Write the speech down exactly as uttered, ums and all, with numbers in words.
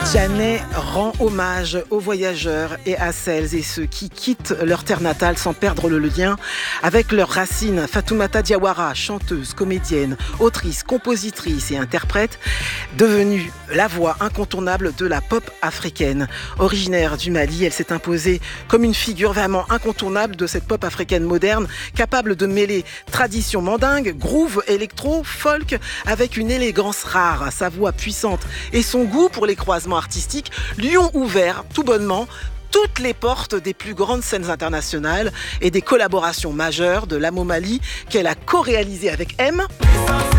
Janet rend hommage aux voyageurs et à celles et ceux qui quittent leur terre natale sans perdre le lien avec leurs racines. Fatoumata Diawara, chanteuse, comédienne, autrice, compositrice et interprète, devenue la voix incontournable de la pop africaine. Originaire du Mali, elle s'est imposée comme une figure vraiment incontournable de cette pop africaine moderne, capable de mêler tradition mandingue, groove, électro, folk, avec une élégance rare. Sa voix puissante et son goût pour les croisements artistiques lui ont ouvert tout bonnement toutes les portes des plus grandes scènes internationales et des collaborations majeures de l'Amo Mali qu'elle a co-réalisées avec M.